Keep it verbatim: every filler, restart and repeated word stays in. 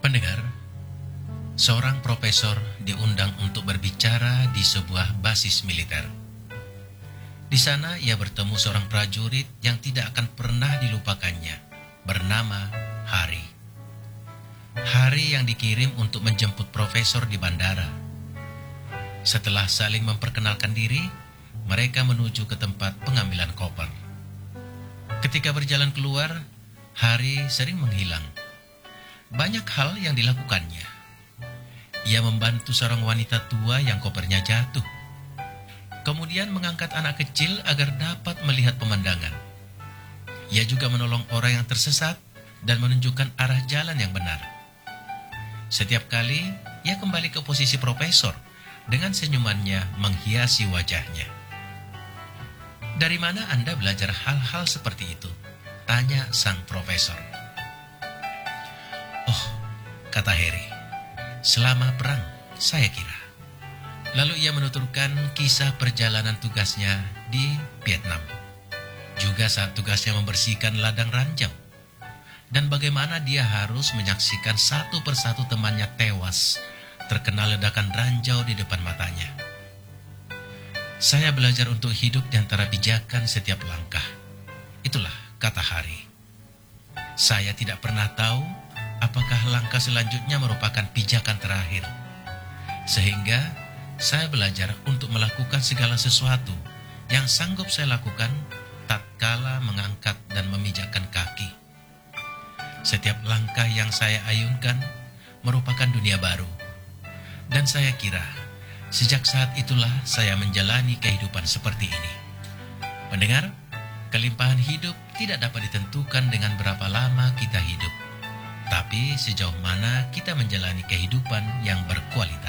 Pendengar, seorang profesor diundang untuk berbicara di sebuah basis militer. Di sana ia bertemu seorang prajurit yang tidak akan pernah dilupakannya, bernama Hari. Hari yang dikirim untuk menjemput profesor di bandara. Setelah saling memperkenalkan diri, mereka menuju ke tempat pengambilan koper. Ketika berjalan keluar, Hari sering menghilang. Banyak hal yang dilakukannya. Ia membantu seorang wanita tua yang kopernya jatuh. Kemudian mengangkat anak kecil agar dapat melihat pemandangan. Ia juga menolong orang yang tersesat dan menunjukkan arah jalan yang benar. Setiap kali ia kembali ke posisi profesor dengan senyumannya menghiasi wajahnya. "Dari mana Anda belajar hal-hal seperti itu?" tanya sang profesor. "Oh," kata Harry, "selama perang, saya kira." Lalu ia menuturkan kisah perjalanan tugasnya di Vietnam. Juga saat tugasnya membersihkan ladang ranjau. Dan bagaimana dia harus menyaksikan satu persatu temannya tewas terkena ledakan ranjau di depan matanya. "Saya belajar untuk hidup di antara pijakan setiap langkah." Itulah kata Hari. "Saya tidak pernah tahu apakah langkah selanjutnya merupakan pijakan terakhir. Sehingga saya belajar untuk melakukan segala sesuatu yang sanggup saya lakukan tatkala mengangkat dan memijakkan kaki. Setiap langkah yang saya ayunkan merupakan dunia baru. Dan saya kira sejak saat itulah saya menjalani kehidupan seperti ini." Pendengar, kelimpahan hidup tidak dapat ditentukan dengan berapa lama kita hidup, tapi sejauh mana kita menjalani kehidupan yang berkualitas.